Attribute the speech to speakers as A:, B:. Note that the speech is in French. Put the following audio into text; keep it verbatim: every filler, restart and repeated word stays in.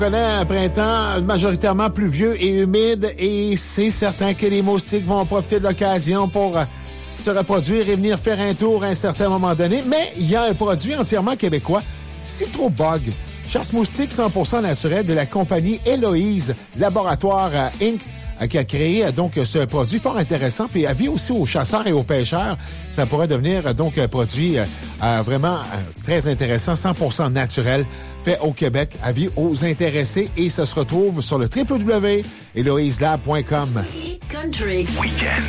A: On connaît un printemps majoritairement pluvieux et humide et c'est certain que les moustiques vont profiter de l'occasion pour se reproduire et venir faire un tour à un certain moment donné. Mais il y a un produit entièrement québécois, Citrobug, chasse moustique cent pour cent naturel de la compagnie Héloïse Laboratoire Incorporée, qui a créé donc ce produit fort intéressant. Puis avis aussi aux chasseurs et aux pêcheurs, ça pourrait devenir donc un produit euh, vraiment euh, très intéressant, cent pour cent naturel, fait au Québec. Avis aux intéressés et ça se retrouve sur le w w w point héloïse lab point com.
B: Country.
C: Weekend.